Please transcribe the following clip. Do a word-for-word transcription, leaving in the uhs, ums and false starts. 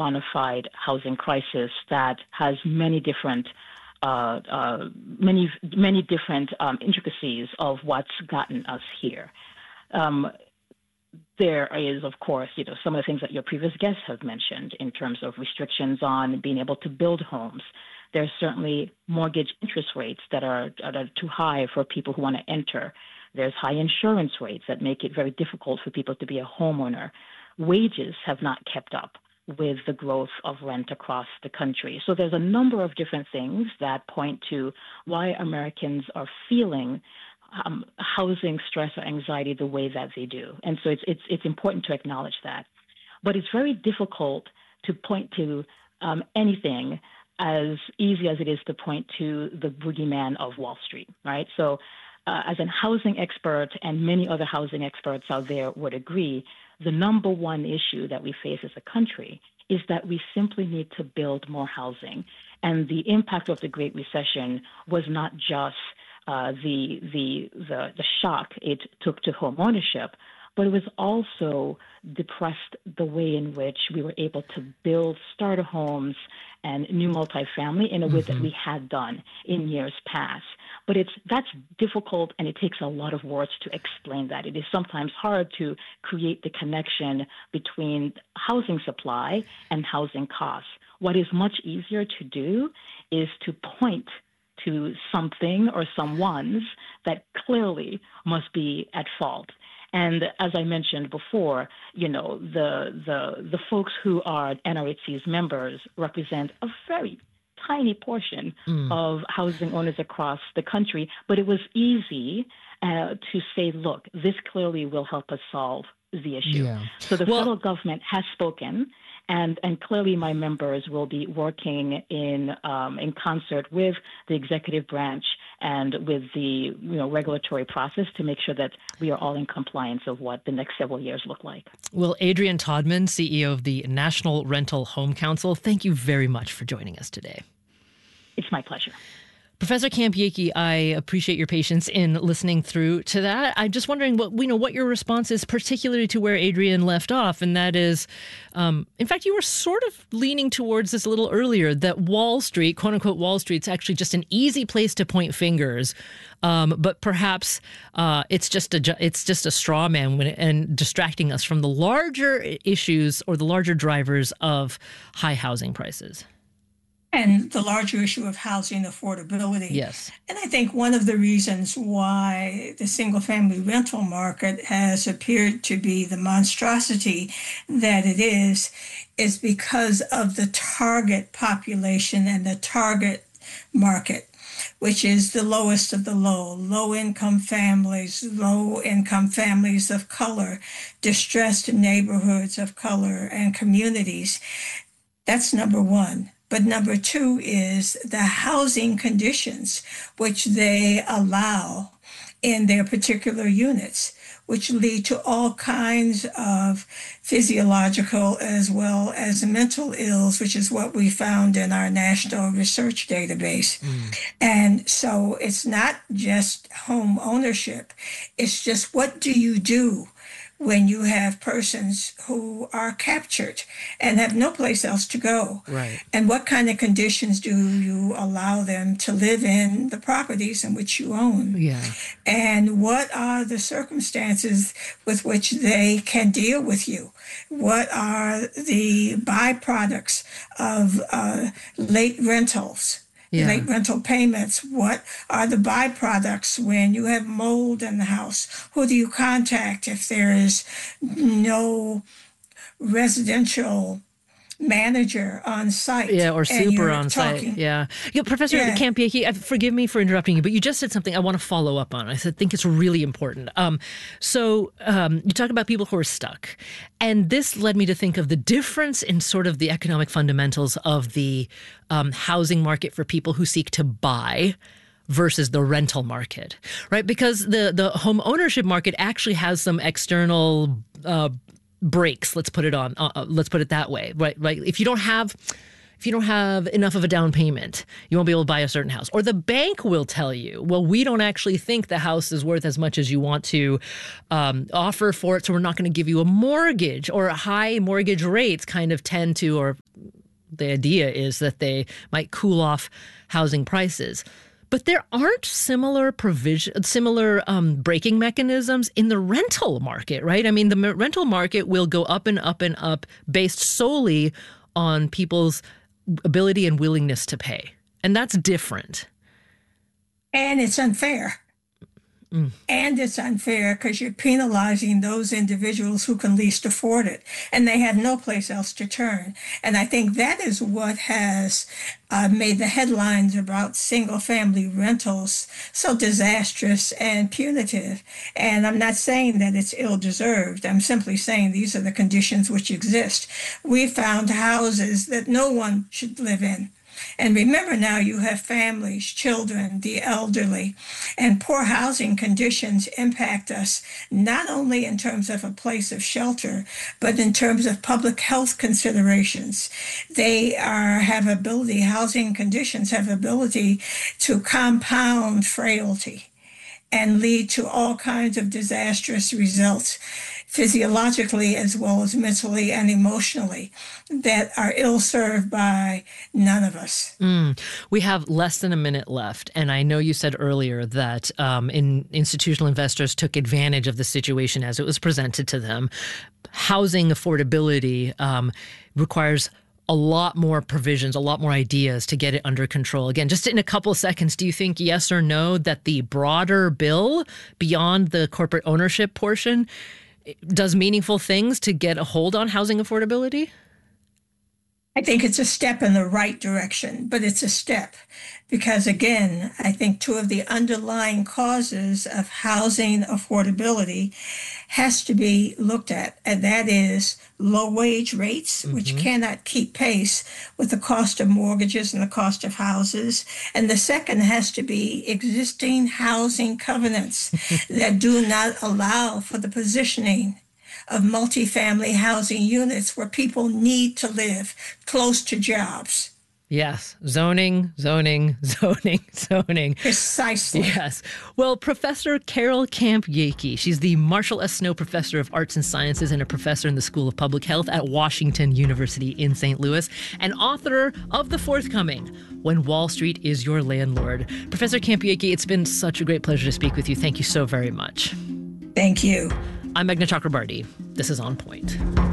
bona fide housing crisis that has many different uh, uh, many many different um, intricacies of what's gotten us here. Um, There is, of course, you know, some of the things that your previous guests have mentioned in terms of restrictions on being able to build homes. There's certainly mortgage interest rates that are, that are too high for people who want to enter. There's high insurance rates that make it very difficult for people to be a homeowner. Wages have not kept up with the growth of rent across the country. So there's a number of different things that point to why Americans are feeling Um, housing stress or anxiety the way that they do. And so it's, it's, it's important to acknowledge that. But it's very difficult to point to um, anything as easy as it is to point to the boogeyman of Wall Street, right? So uh, as a housing expert, and many other housing experts out there would agree, the number one issue that we face as a country is that we simply need to build more housing. And the impact of the Great Recession was not just Uh, the, the the the shock it took to home ownership, but it was also depressed the way in which we were able to build starter homes and new multifamily in a way mm-hmm. that we had done in years past. But it's that's difficult, and it takes a lot of words to explain that. It is sometimes hard to create the connection between housing supply and housing costs. What is much easier to do is to point to something or someone's that clearly must be at fault. And as I mentioned before, you know, the the the folks who are N R H C's members represent a very tiny portion mm. of housing owners across the country. But it was easy uh, to say, look, this clearly will help us solve the issue. Yeah. So the well, federal government has spoken. And and clearly, my members will be working in um, in concert with the executive branch and with the you know regulatory process to make sure that we are all in compliance of what the next several years look like. Well, Adrienne Todman, C E O of the National Rental Home Council, thank you very much for joining us today. It's my pleasure. Professor Campiecki, I appreciate your patience in listening through to that. I'm just wondering what you know what your response is, particularly to where Adrienne left off, and that is, um, in fact, you were sort of leaning towards this a little earlier, that Wall Street, quote unquote, Wall Street's actually just an easy place to point fingers, um, but perhaps uh, it's just a it's just a straw man when, and distracting us from the larger issues or the larger drivers of high housing prices. And the larger issue of housing affordability. Yes. And I think one of the reasons why the single-family rental market has appeared to be the monstrosity that it is, is because of the target population and the target market, which is the lowest of the low, low-income families, low-income families of color, distressed neighborhoods of color and communities. That's number one. But number two is the housing conditions which they allow in their particular units, which lead to all kinds of physiological as well as mental ills, which is what we found in our national research database. Mm. And so it's not just home ownership. It's just, what do you do when you have persons who are captured and have no place else to go? Right. And what kind of conditions do you allow them to live in the properties in which you own? Yeah. And what are the circumstances with which they can deal with you? What are the byproducts of uh, late rentals? Yeah. Late rental payments. What are the byproducts when you have mold in the house? Who do you contact if there is no residential manager on site? Yeah, or super on talking. site. Yeah. yeah Professor yeah. Campiecki, forgive me for interrupting you, but you just said something I want to follow up on. I think it's really important. Um, so um, you talk about people who are stuck. And this led me to think of the difference in sort of the economic fundamentals of the um, housing market for people who seek to buy versus the rental market, right? Because the, the home ownership market actually has some external uh brakes, let's put it on, uh, let's put it that way, right? Right. If you don't have, if if you don't have enough of a down payment, you won't be able to buy a certain house. Or the bank will tell you, well, we don't actually think the house is worth as much as you want to um, offer for it, so we're not going to give you a mortgage. Or high mortgage rates kind of tend to, or the idea is that they might cool off housing prices. But there aren't similar provision, similar um, braking mechanisms in the rental market, right? I mean, the rental market will go up and up and up based solely on people's ability and willingness to pay. And that's different. And it's unfair. Mm. And it's unfair because you're penalizing those individuals who can least afford it, and they have no place else to turn. And I think that is what has uh, made the headlines about single-family rentals so disastrous and punitive. And I'm not saying that it's ill-deserved. I'm simply saying these are the conditions which exist. We found houses that no one should live in. And remember now, you have families, children, the elderly, and poor housing conditions impact us not only in terms of a place of shelter, but in terms of public health considerations. They are have ability, housing conditions have ability to compound frailty and lead to all kinds of disastrous results, physiologically as well as mentally and emotionally, that are ill-served by none of us. Mm. We have less than a minute left, and I know you said earlier that um, in, institutional investors took advantage of the situation as it was presented to them. Housing affordability um, requires a lot more provisions, a lot more ideas to get it under control. Again, just in a couple of seconds, do you think yes or no that the broader bill beyond the corporate ownership portion does meaningful things to get a hold on housing affordability? I think it's a step in the right direction, but it's a step because, again, I think two of the underlying causes of housing affordability has to be looked at, and that is low wage rates, mm-hmm. which cannot keep pace with the cost of mortgages and the cost of houses. And the second has to be existing housing covenants that do not allow for the positioning of multifamily housing units where people need to live close to jobs. Yes. Zoning, zoning, zoning, zoning. Precisely. Yes. Well, Professor Carol Camp-Yakey, she's the Marshall S. Snow Professor of Arts and Sciences and a professor in the School of Public Health at Washington University in Saint Louis, and author of the forthcoming When Wall Street is Your Landlord. Professor Camp-Yakey, it's been such a great pleasure to speak with you. Thank you so very much. Thank you. I'm Meghna Chakrabarty. This is On Point.